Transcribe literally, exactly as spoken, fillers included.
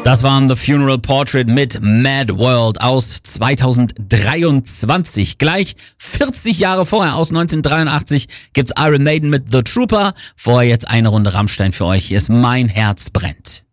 Das waren The Funeral Portrait mit Mad World aus zweitausenddreiundzwanzig. Gleich vierzig Jahre vorher, aus neunzehnhundertdreiundachtzig, gibt's Iron Maiden mit The Trooper. Vorher jetzt eine Runde Rammstein für euch. Hier ist Mein Herz brennt.